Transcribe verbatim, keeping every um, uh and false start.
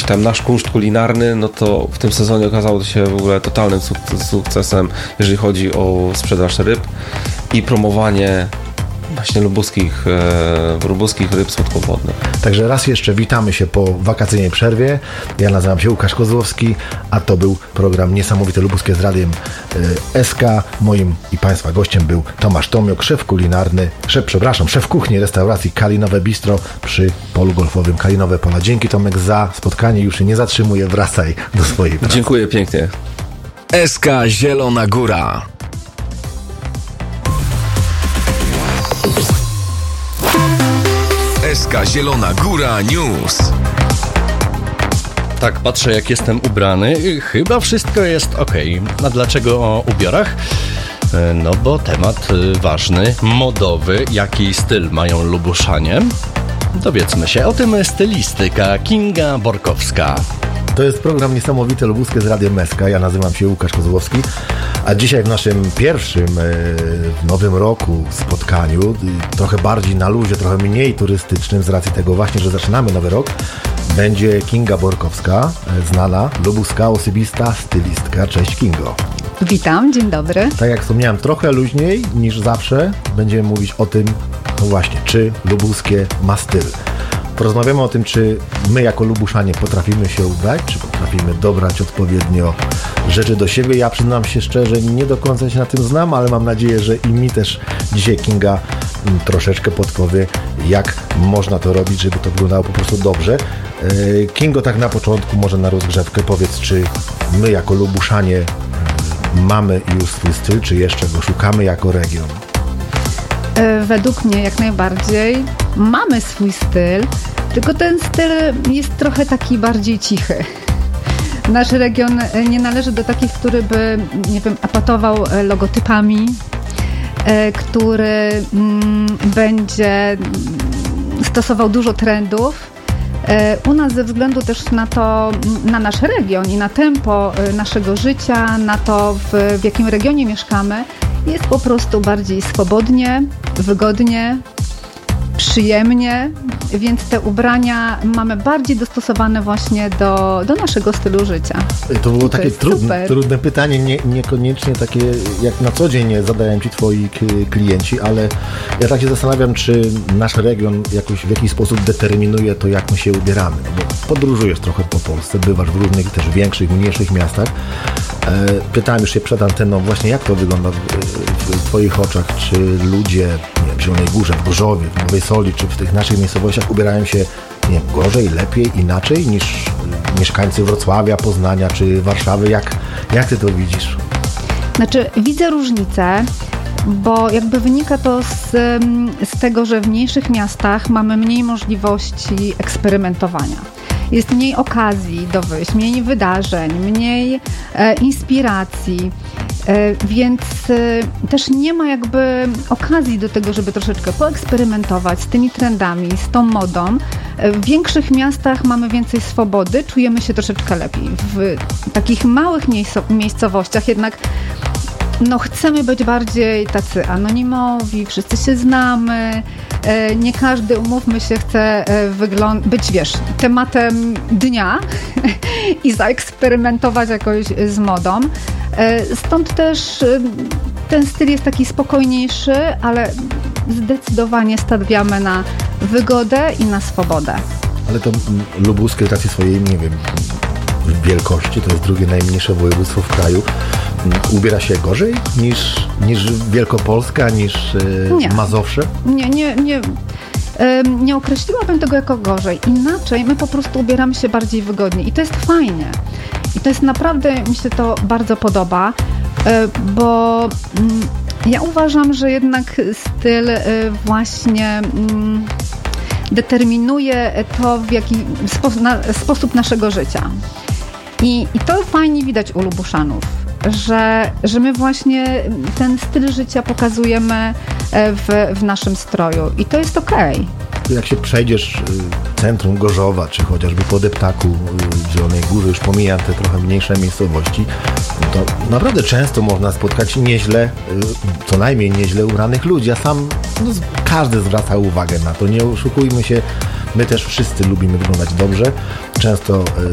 tam nasz kunszt kulinarny, no to w tym sezonie okazało się w ogóle totalnym suk- sukcesem, jeżeli chodzi o sprzedaż ryb i promowanie właśnie lubuskich, e, lubuskich ryb słodkowodnych. Także raz jeszcze witamy się po wakacyjnej przerwie. Ja nazywam się Łukasz Kozłowski, a to był program Niesamowite Lubuskie z Radiem e, S K. Moim i Państwa gościem był Tomasz Tomiok, szef kulinarny, szef, przepraszam, szef kuchni restauracji Kalinowe Bistro przy polu golfowym Kalinowe Pola. Dzięki, Tomek, za spotkanie. Już się nie zatrzymuję, wracaj do swojej pracy. Dziękuję pięknie. S K Zielona Góra. S K Zielona Góra News. Tak, patrzę jak jestem ubrany. Chyba wszystko jest okej. A dlaczego o ubiorach? No bo temat ważny, modowy. Jaki styl mają Lubuszanie? Dowiedzmy się o tym stylistyka Kinga Borkowska. To jest program Niesamowite Lubuskie z Radiem S K. Ja nazywam się Łukasz Kozłowski, a dzisiaj w naszym pierwszym w nowym roku spotkaniu, trochę bardziej na luzie, trochę mniej turystycznym z racji tego właśnie, że zaczynamy nowy rok, będzie Kinga Borkowska, znana lubuska osobista stylistka. Cześć, Kingo. Witam, dzień dobry. Tak jak wspomniałem, trochę luźniej niż zawsze będziemy mówić o tym, no właśnie, czy lubuskie ma styl. Porozmawiamy o tym, czy my jako Lubuszanie potrafimy się ubrać, czy potrafimy dobrać odpowiednio rzeczy do siebie. Ja przyznam się szczerze, nie do końca się na tym znam, ale mam nadzieję, że i mi też dzisiaj Kinga troszeczkę podpowie, jak można to robić, żeby to wyglądało po prostu dobrze. Kingo, tak na początku, może na rozgrzewkę powiedz, czy my jako Lubuszanie mamy już swój styl, czy jeszcze go szukamy jako region? Według mnie jak najbardziej mamy swój styl, tylko ten styl jest trochę taki bardziej cichy. Nasz region nie należy do takich, który by, nie wiem, epatował logotypami, który będzie stosował dużo trendów. U nas ze względu też na to, na nasz region i na tempo naszego życia, na to w, w jakim regionie mieszkamy, jest po prostu bardziej swobodnie, wygodnie, przyjemnie, więc te ubrania mamy bardziej dostosowane właśnie do, do naszego stylu życia. To było to takie trudne, trudne pytanie, nie, niekoniecznie takie jak na co dzień zadają Ci Twoi klienci, ale ja tak się zastanawiam, czy nasz region jakoś w jakiś sposób determinuje to, jak my się ubieramy. No bo podróżujesz trochę po Polsce, bywasz w różnych też większych, mniejszych miastach. Pytałem już się przed anteną właśnie, jak to wygląda w, w Twoich oczach, czy ludzie, nie wiem, w Zielonej Górze, w Gorzowie, w Nowej Soli, czy w tych naszych miejscowościach ubierają się, nie wiem, gorzej, lepiej, inaczej niż mieszkańcy Wrocławia, Poznania czy Warszawy. Jak, jak Ty to widzisz? Znaczy, widzę różnicę, bo jakby wynika to z, z tego, że w mniejszych miastach mamy mniej możliwości eksperymentowania. Jest mniej okazji do wyjść, mniej wydarzeń, mniej e, inspiracji, e, więc e, też nie ma jakby okazji do tego, żeby troszeczkę poeksperymentować z tymi trendami, z tą modą. E, w większych miastach mamy więcej swobody, czujemy się troszeczkę lepiej. W takich małych miejsco- miejscowościach jednak no chcemy być bardziej tacy anonimowi, wszyscy się znamy, e, nie każdy, umówmy się, chce e, wygląd- być, wiesz, tematem dnia i zaeksperymentować jakoś z modą. E, stąd też e, ten styl jest taki spokojniejszy, ale zdecydowanie stawiamy na wygodę i na swobodę. Ale to lubuskie z racji swojej, nie wiem, wielkości, to jest drugie najmniejsze województwo w kraju, ubiera się gorzej niż, niż Wielkopolska, niż nie. Mazowsze? Nie, nie, nie. Nie określiłabym tego jako gorzej. Inaczej my po prostu ubieramy się bardziej wygodnie i to jest fajnie. I to jest naprawdę, mi się to bardzo podoba, bo ja uważam, że jednak styl właśnie determinuje to, w jaki spo, na, sposób naszego życia. I, I to fajnie widać u Lubuszanów, że, że my właśnie ten styl życia pokazujemy w, w naszym stroju i to jest okej. Jak się przejdziesz centrum Gorzowa, czy chociażby po Deptaku w Zielonej Górze, już pomijam te trochę mniejsze miejscowości, to naprawdę często można spotkać nieźle, co najmniej nieźle ubranych ludzi. Ja sam, no, każdy zwraca uwagę na to, nie oszukujmy się, my też wszyscy lubimy wyglądać dobrze. Często